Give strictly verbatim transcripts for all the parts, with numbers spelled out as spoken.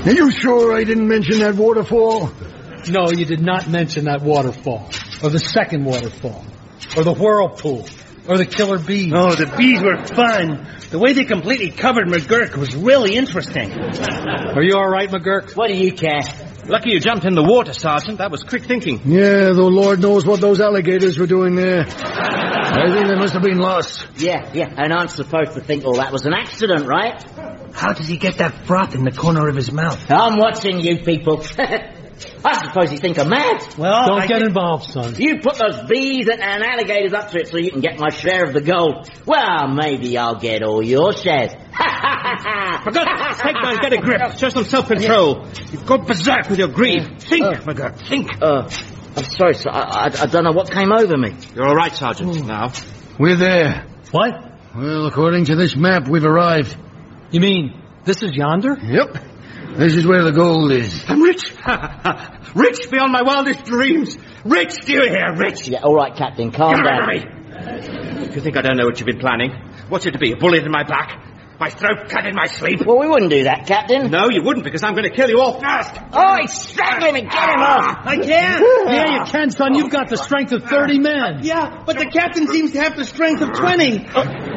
Are you sure I didn't mention that waterfall? No, you did not mention that waterfall. Or the second waterfall. Or the whirlpool. Or the killer bees. Oh, the bees were fun. The way they completely covered McGurk was really interesting. Are you all right, McGurk? What do you care? Lucky you jumped in the water, Sergeant. That was quick thinking. Yeah, though Lord knows what those alligators were doing there. I think they must have been lost. Yeah, yeah, and I'm supposed to think all that was an accident, right? How does he get that froth in the corner of his mouth? I'm watching you people. I suppose you think I'm mad. Well, Don't I get think... involved, son. You put those bees and, and alligators up to it so you can get my share of the gold. Well, maybe I'll get all your shares. For God's sake, man, get a grip. Show some self-control. You've gone berserk with your greed. Think, Uh, McGurk, think. Uh, I'm sorry, sir. I, I, I don't know what came over me. You're all right, Sergeant, now. We're there. What? Well, according to this map, we've arrived. You mean this is yonder? Yep. This is where the gold is. I'm rich. Rich beyond my wildest dreams. Rich, do you hear? Rich. Yeah, all right, Captain. Calm Get down. out of me. You think I don't know what you've been planning? What's it to be? A bullet in my back? My throat cut in my sleep? Well, we wouldn't do that, Captain. No, you wouldn't, because I'm going to kill you all first. Oh, he's strangling me. Get him off. I can't. Yeah, you can, son. You've got the strength of thirty men. Yeah, but the captain seems to have the strength of twenty.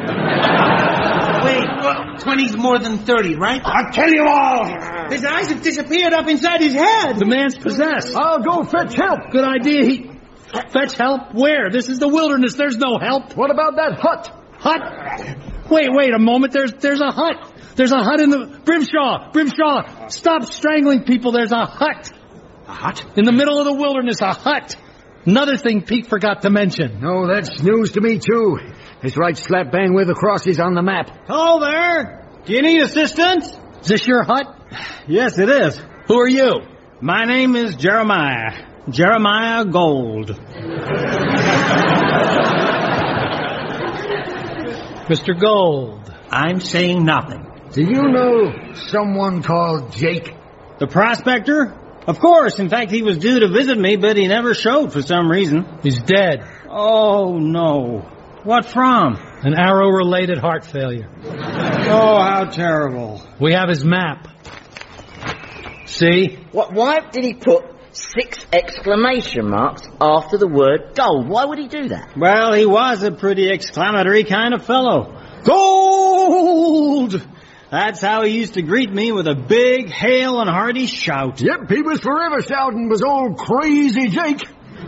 Wait, well, twenty's more than thirty, right? I'll kill you all. His eyes have disappeared up inside his head. The man's possessed. I'll go fetch help. Good idea. He... Fetch help? Where? This is the wilderness. There's no help. What about that hut? Hut? Wait, wait a moment. There's there's a hut. There's a hut in the... Grimshaw! Grimshaw! Stop strangling people. There's a hut. A hut? In the middle of the wilderness, a hut. Another thing Pete forgot to mention. No, that's news to me, too. It's right slap bang where the cross is on the map. Hello there. Do you need assistance? Is this your hut? Yes, it is. Who are you? My name is Jeremiah. Jeremiah Gold. Mister Gold. I'm saying nothing. Do you know someone called Jake? The prospector? Of course. In fact, he was due to visit me, but he never showed for some reason. He's dead. Oh, no. What from? An arrow-related heart failure. Oh, how terrible. We have his map. See? What, why did he put six exclamation marks after the word gold? Why would he do that? Well, he was a pretty exclamatory kind of fellow. Gold! That's how he used to greet me, with a big, hail and hearty shout. Yep, he was forever shouting, was old Crazy Jake.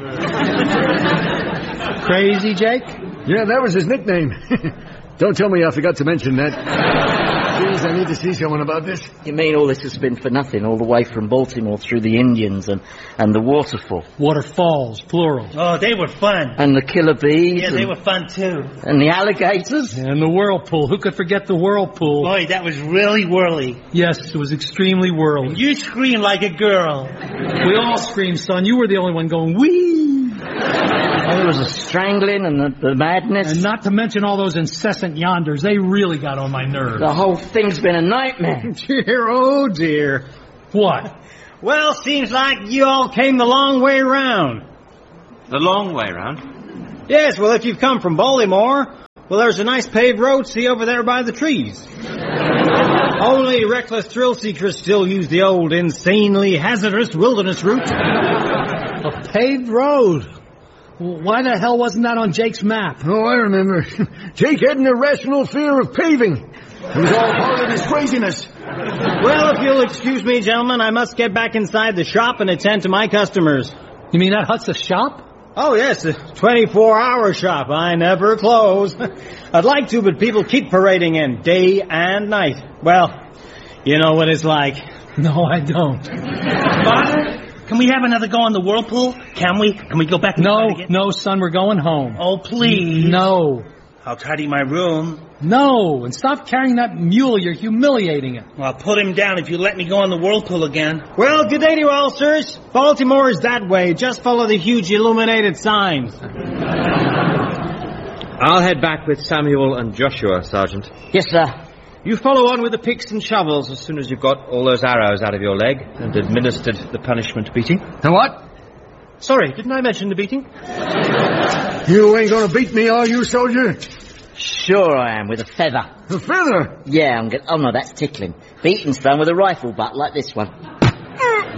Crazy Jake? Yeah, that was his nickname. Don't tell me I forgot to mention that. Please, I need to see someone about this. You mean all this has been for nothing, all the way from Baltimore through the Indians and, and the waterfall? Waterfalls, plural. Oh, they were fun. And the killer bees? Yeah, and, they were fun, too. And the alligators? And the whirlpool. Who could forget the whirlpool? Boy, that was really whirly. Yes, it was extremely whirly. You screamed like a girl. We all screamed, son. You were the only one going, wee! Oh, there was the strangling and the, the madness. And not to mention all those incessant yonders. They really got on my nerves. The whole thing's been a nightmare. Dear, oh dear. What? Well, seems like you all came the long way round. The long way round? Yes, well, if you've come from Baltimore, well, there's a nice paved road, see, over there by the trees. Only reckless thrill seekers still use the old, insanely hazardous wilderness route. A paved road. Why the hell wasn't that on Jake's map? Oh, I remember. Jake had an irrational fear of paving. It was all part of his craziness. Well, if you'll excuse me, gentlemen, I must get back inside the shop and attend to my customers. You mean that hut's a shop? Oh, yes, a twenty-four hour shop. I never close. I'd like to, but people keep parading in day and night. Well, you know what it's like. No, I don't. Father, can we have another go on the whirlpool? Can we? Can we go back? No, no, son, we're going home. Oh, please. No. I'll tidy my room. No, and stop carrying that mule. You're humiliating it. Well, I'll put him down if you let me go on the whirlpool again. Well, good day to you all, sirs. Baltimore is that way. Just follow the huge illuminated signs. I'll head back with Samuel and Joshua, Sergeant. Yes, sir. You follow on with the picks and shovels as soon as you've got all those arrows out of your leg and administered the punishment beating. The what? Sorry, didn't I mention the beating? You ain't gonna beat me, are you, soldier? Sure I am, with a feather. A feather? Yeah, I'm going... Oh, no, that's tickling. Beaten stone with a rifle butt like this one.